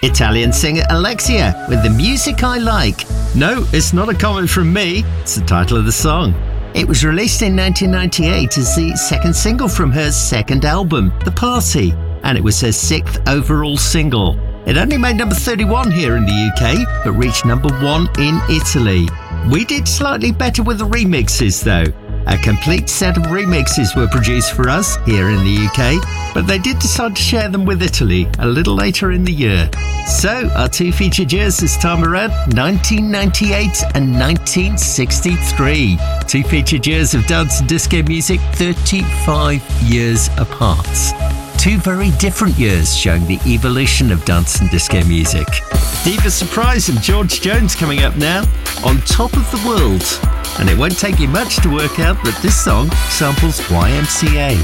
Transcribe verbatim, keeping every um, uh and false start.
Italian singer Alexia with The Music I Like. No, it's not a comment from me, it's the title of the song. It was released in nineteen ninety-eight as the second single from her second album, The Party, and it was her sixth overall single. It only made number thirty-one here in the U K, but reached number one in Italy. We did slightly better with the remixes though. A complete set of remixes were produced for us here in the U K, but they did decide to share them with Italy a little later in the year. So, our two featured years this time around, nineteen ninety-eight and nineteen sixty-three. Two featured years of dance and disco music, thirty-five years apart. Two very different years showing the evolution of dance and disco music. Diva Surprise and George Jones coming up now, On Top of the World. And it won't take you much to work out that this song samples Y M C A.